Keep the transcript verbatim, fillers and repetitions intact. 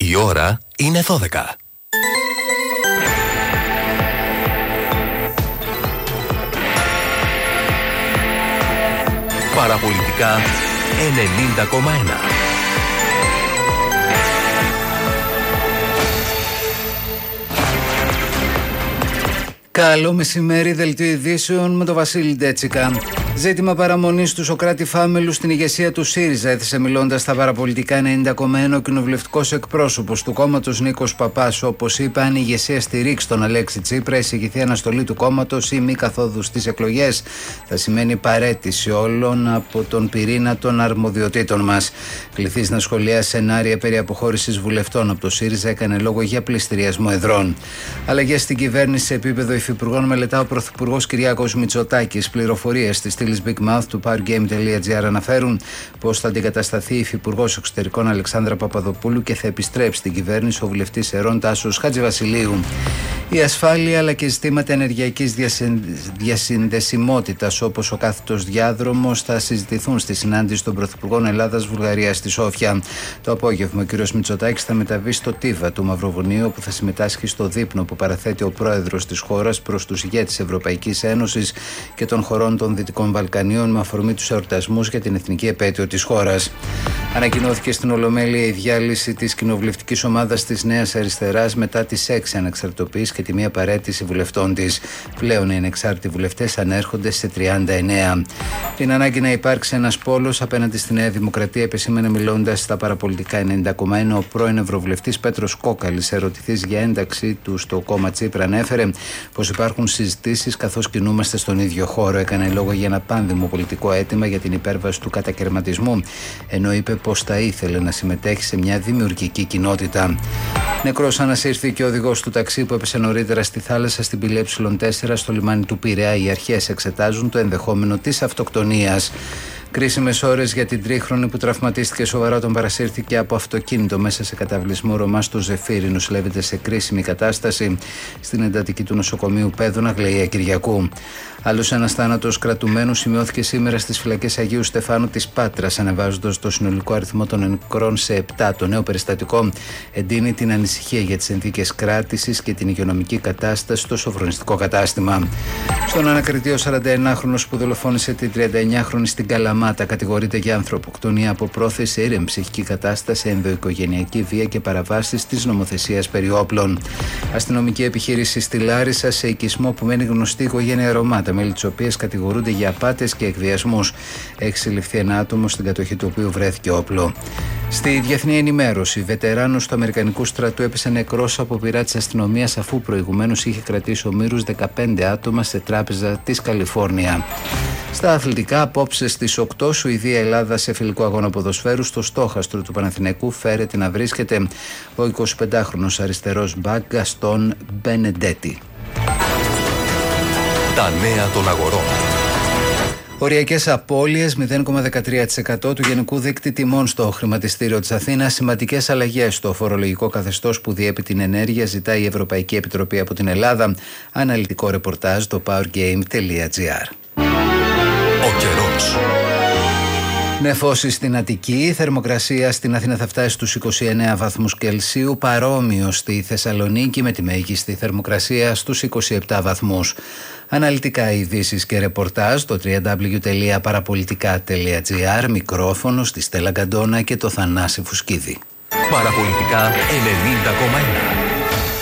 Η ώρα είναι δώδεκα. Παραπολιτικά ενενήντα κόμμα ένα. Καλό μεσημέρι, δελτίο ειδήσεων με τον Βασίλη Ντέτσικα. Ζήτημα παραμονής του Σωκράτη Φάμελου στην ηγεσία του ΣΥΡΙΖΑ, έθεσε μιλώντας στα Παραπολιτικά ενενήντα κόμμα ένα ο κοινοβουλευτικός εκπρόσωπος του κόμματος Νίκος Παπάς. Όπως είπε, αν η ηγεσία στηρίξει τον Αλέξη Τσίπρα, εισηγηθεί αναστολή του κόμματος ή μη καθόδου στις εκλογές, θα σημαίνει παραίτηση όλων από τον πυρήνα των αρμοδιοτήτων μας. Κληθείς να σχολιάσει σενάρια περί αποχώρησης βουλευτών από το ΣΥΡΙΖΑ, έκανε λόγο για πληστηριασμό εδρών. Αλλαγές στην κυβέρνηση σε επίπεδο υφυπουργών μελετά ο Πρωθυπουργός Κυριάκος Μητσοτάκης. Πληροφορίες στη στήλη Big Mouth του powergame.gr αναφέρουν πως θα αντικατασταθεί η υφυπουργός εξωτερικών Αλεξάνδρα Παπαδοπούλου και θα επιστρέψει στην κυβέρνηση ο βουλευτής Ερών Τάσος Χατζηβασιλείου. Η ασφάλεια αλλά και ζητήματα ενεργειακής διασυνδεσιμότητας, όπως ο κάθετος διάδρομος, θα συζητηθούν στη συνάντηση των Πρωθυπουργών Ελλάδας-Βουλγαρίας στη Σόφια. Το απόγευμα ο κ. Μητσοτάκης θα μεταβεί στο Τίβα του Μαυροβουνίου, όπου θα συμμετάσχει στο δείπνο που παραθέτει ο πρόεδρος της χώρας προς τους ηγέτες της Ευρωπαϊκής Ένωσης και των χωρών των Δυτικών Βαλκανίων με αφορμή τους εορτασμούς για την εθνική επέτειο της χώρας. Ανακοινώθηκε στην Ολομέλεια η διάλυση της κοινοβουλευτικής ομάδας της Νέας Αριστεράς μετά τις έξι ανεξαρτητοποιήσεις και τη μία παραίτηση βουλευτών της. Πλέον οι ανεξάρτητοι βουλευτές ανέρχονται σε τριάντα εννέα. Την ανάγκη να υπάρξει ένας πόλος απέναντι στη Νέα Δημοκρατία επεσήμανε μιλώντας στα Παραπολιτικά ενενήντα κόμμα ένα ο πρώην Ευρωβουλευτής Πέτρος Κόκαλης. Ερωτηθείς για ένταξη του στο κόμμα Τσίπρα, ανέφερε πως υπάρχουν συζητήσεις καθώς κινούμαστε στον ίδιο χώρο. Έκανε λόγο για ένα πάνδημο πολιτικό αίτημα για την υπέρβαση του κατακαιρματισμού, ενώ είπε πως θα ήθελε να συμμετέχει σε μια δημιουργική κοινότητα. Νεκρός ανασύρθηκε ο οδηγός του ταξί που έπεσε νωρίτερα στη θάλασσα στην πύλη Ε τέσσερα στο λιμάνι του Πειραιά. Οι αρχές εξετάζουν το ενδεχόμενο της αυτοκτονίας. Κρίσιμες ώρες για την τρίχρονη που τραυματίστηκε σοβαρά όταν παρασύρθηκε από αυτοκίνητο μέσα σε καταβλισμό Ρωμά στο Ζεφύρι. Νοσηλεύεται σε κρίσιμη κατάσταση στην εντατική του νοσοκομείου Πέδωνα, Αγλαία Κυριακού. Άλλος ένας θάνατος κρατουμένου σημειώθηκε σήμερα στις φυλακές Αγίου Στεφάνου της Πάτρας, ανεβάζοντας το συνολικό αριθμό των νεκρών σε επτά. Το νέο περιστατικό εντείνει την ανησυχία για τις συνθήκες κράτησης και την υγειονομική κατάσταση στο σοφρονιστικό κατάστημα. Στον ανακριτή, ο σαρανταενάχρονος που δολοφόνησε την τριανταεννιάχρονη στην Καλαμάτα κατηγορείται για ανθρωποκτονία από πρόθεση, ήρεμη ψυχική κατάσταση, ενδοοικογενειακή βία και παραβάσεις της νομοθεσίας περί όπλων. Αστυνομική επιχείρηση στη Λάρισα σε οικισμό που μένει γνωστή οικογένεια Ρωμά, τα μέλη της οποίας κατηγορούνται για απάτες και εκβιασμούς. Έχει συλληφθεί ένα άτομο στην κατοχή του οποίου βρέθηκε όπλο. Στη διεθνή ενημέρωση, βετεράνος του Αμερικανικού στρατού έπεσε νεκρός από πυρά της αστυνομίας αφού προηγουμένως είχε κρατήσει ομήρους δεκαπέντε άτομα σε τράπεζα της Καλιφόρνια. Στα αθλητικά, απόψε στις οκτώ, Σουηδία-Ελλάδα σε φιλικό αγώνα ποδοσφαίρου στο στόχαστρο του Παναθηναϊκού φέρεται να βρίσκεται ο εικοσιπεντάχρονος αριστερός μπακ Γκαστόν Μπενεντέτη. Τα νέα των αγορών. Οριακές απώλειες μηδέν κόμμα δεκατρία τοις εκατό του γενικού δείκτη τιμών στο χρηματιστήριο της Αθήνας. Σημαντικές αλλαγές στο φορολογικό καθεστώς που διέπει την ενέργεια, ζητάει η Ευρωπαϊκή Επιτροπή από την Ελλάδα. Αναλυτικό ρεπορτάζ στο powergame.gr. Ο καιρός. Νεφώσεις στην Αττική, η θερμοκρασία στην Αθήνα θα φτάσει στους είκοσι εννέα βαθμούς Κελσίου, παρόμοιο στη Θεσσαλονίκη με τη μέγιστη θερμοκρασία στους είκοσι επτά βαθμούς. Αναλυτικά ειδήσεις και ρεπορτάζ στο double-u double-u double-u τελεία παραπολιτικά τελεία gr, μικρόφωνο στη Στέλλα Γκαντόνα και το Θανάση Φουσκίδη. Παραπολιτικά ενενήντα κόμμα ένα.